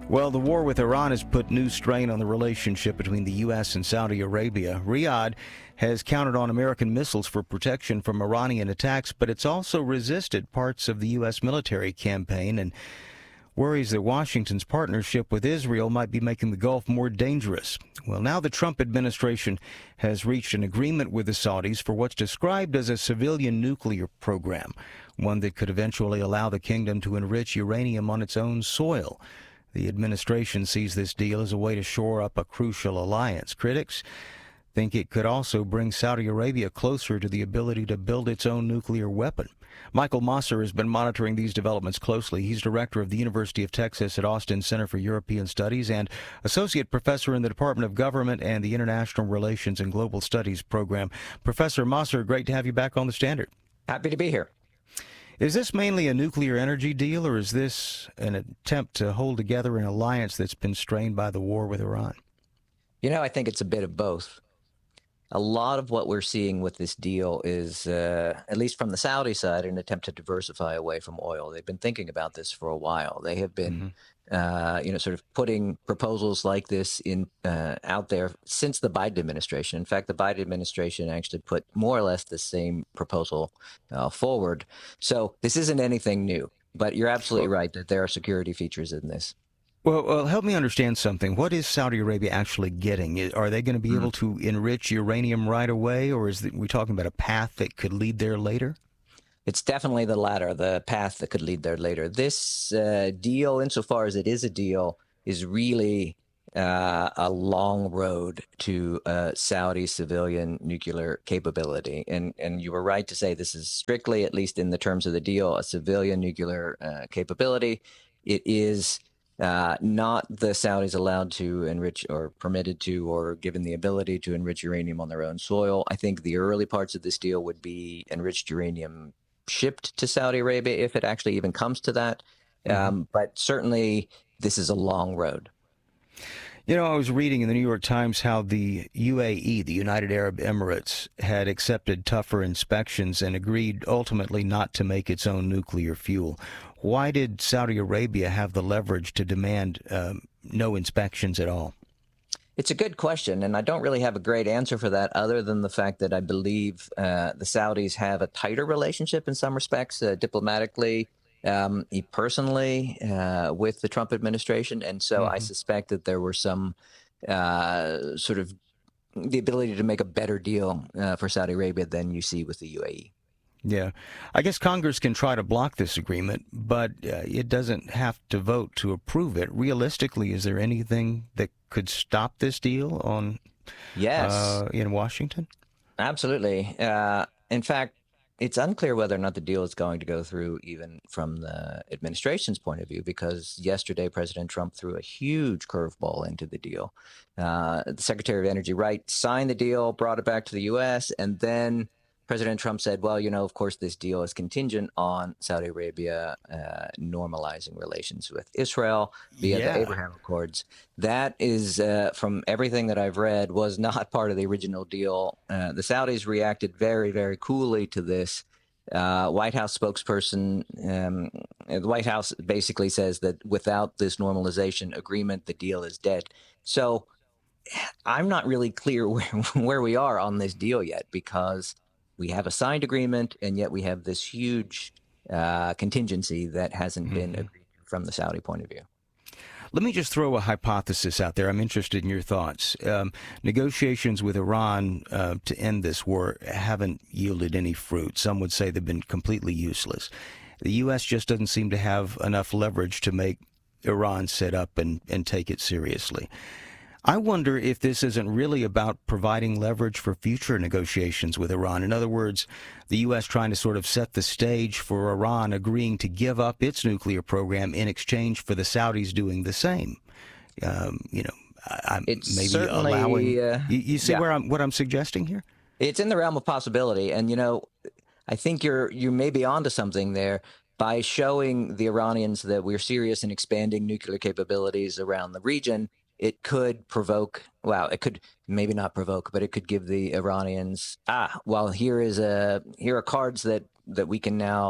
Well, the war with Iran has put new strain on the relationship between the U.S. and Saudi Arabia. Riyadh has counted on American missiles for protection from Iranian attacks, but it's also resisted parts of the U.S. military campaign and worries that Washington's partnership with Israel might be making the Gulf more dangerous. Well, now the Trump administration has reached an agreement with the Saudis for what's described as a civilian nuclear program, one that could eventually allow the kingdom to enrich uranium on its own soil. The administration sees this deal as a way to shore up a crucial alliance. Critics think it could also bring Saudi Arabia closer to the ability to build its own nuclear weapon. Michael Mosser has been monitoring these developments closely. He's director of the University of Texas at Austin Center for European Studies and associate professor in the Department of Government and the International Relations and Global Studies program. Professor Mosser, great to have you back on The Standard. Happy to be here. Is this mainly a nuclear energy deal, or is this an attempt to hold together an alliance that's been strained by the war with Iran? I think it's a bit of both. A lot of what we're seeing with this deal is, at least from the Saudi side, an attempt to diversify away from oil. They've been thinking about this for a while. They have been, sort of putting proposals like this in out there since the Biden administration. In fact, the Biden administration actually put more or less the same proposal forward. So this isn't anything new. But you're absolutely right that there are security features in this. Well, help me understand something. What is Saudi Arabia actually getting? Are they going to be able to enrich uranium right away, or we talking about a path that could lead there later? It's definitely the latter, the path that could lead there later. This deal, insofar as it is a deal, is really a long road to Saudi civilian nuclear capability. And you were right to say this is strictly, at least in the terms of the deal, a civilian nuclear capability. It is not the Saudis allowed to enrich or permitted to or given the ability to enrich uranium on their own soil. I think the early parts of this deal would be enriched uranium shipped to Saudi Arabia if it actually even comes to that. But certainly this is a long road. I was reading in the New York Times how the UAE, the United Arab Emirates, had accepted tougher inspections and agreed ultimately not to make its own nuclear fuel. Why did Saudi Arabia have the leverage to demand no inspections at all? It's a good question, and I don't really have a great answer for that other than the fact that I believe the Saudis have a tighter relationship in some respects, diplomatically, personally, with the Trump administration. And so I suspect that there were some sort of the ability to make a better deal for Saudi Arabia than you see with the UAE. Yeah. I guess Congress can try to block this agreement, but it doesn't have to vote to approve it. Realistically, is there anything that could stop this deal in Washington? Absolutely. In fact, it's unclear whether or not the deal is going to go through even from the administration's point of view, because yesterday President Trump threw a huge curveball into the deal. The Secretary of Energy, Wright, signed the deal, brought it back to the U.S., and then President Trump said, well, of course, this deal is contingent on Saudi Arabia normalizing relations with Israel via the Abraham Accords. That is, from everything that I've read, was not part of the original deal. The Saudis reacted very, very coolly to this. White House spokesperson, the White House basically says that without this normalization agreement, the deal is dead. So I'm not really clear where we are on this deal yet, because we have a signed agreement, and yet we have this huge contingency that hasn't been agreed from the Saudi point of view. Let me just throw a hypothesis out there. I'm interested in your thoughts. Negotiations with Iran to end this war haven't yielded any fruit. Some would say they've been completely useless. The U.S. just doesn't seem to have enough leverage to make Iran sit up and take it seriously. I wonder if this isn't really about providing leverage for future negotiations with Iran. In other words, the U.S. trying to sort of set the stage for Iran agreeing to give up its nuclear program in exchange for the Saudis doing the same. It's maybe certainly, allowing. You see what I'm suggesting here? It's in the realm of possibility, and I think you may be onto something there. By showing the Iranians that we're serious in expanding nuclear capabilities around the region, it could provoke, it could maybe not provoke, but it could give the Iranians, here are cards that we can now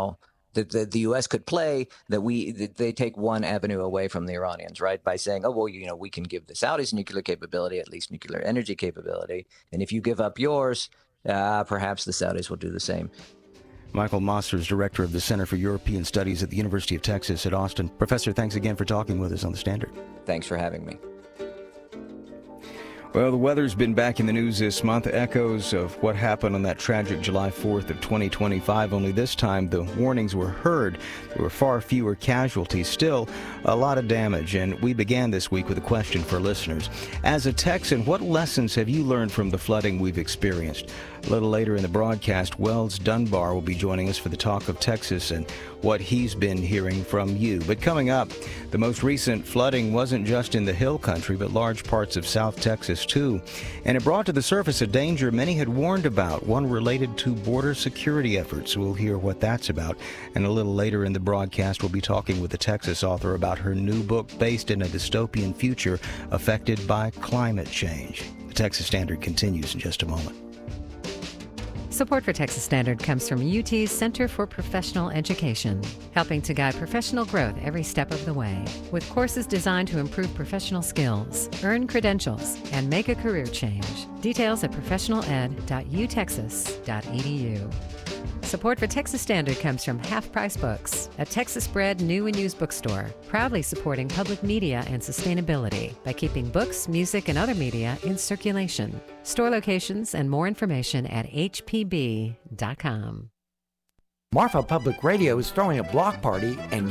the U.S. could play that they take one avenue away from the Iranians, right? By saying, oh, well, we can give the Saudis nuclear capability, at least nuclear energy capability. And if you give up yours, perhaps the Saudis will do the same. Michael Moster is director of the Center for European Studies at the University of Texas at Austin. Professor, thanks again for talking with us on The Standard. Thanks for having me. Well, the weather's been back in the news this month. Echoes of what happened on that tragic July 4th of 2025, only this time the warnings were heard. There were far fewer casualties. Still, a lot of damage, and we began this week with a question for listeners. As a Texan, what lessons have you learned from the flooding we've experienced? A little later in the broadcast, Wells Dunbar will be joining us for the Talk of Texas and what he's been hearing from you. But coming up, the most recent flooding wasn't just in the Hill Country, but large parts of South Texas, too. And it brought to the surface a danger many had warned about, one related to border security efforts. We'll hear what that's about. And a little later in the broadcast, we'll be talking with a Texas author about her new book based in a dystopian future affected by climate change. The Texas Standard continues in just a moment. Support for Texas Standard comes from UT's Center for Professional Education, helping to guide professional growth every step of the way, with courses designed to improve professional skills, earn credentials, and make a career change. Details at professionaled.utexas.edu. Support for Texas Standard comes from Half Price Books, a Texas-bred new and used bookstore, proudly supporting public media and sustainability by keeping books, music, and other media in circulation. Store locations and more information at hpb.com. Marfa Public Radio is throwing a block party, and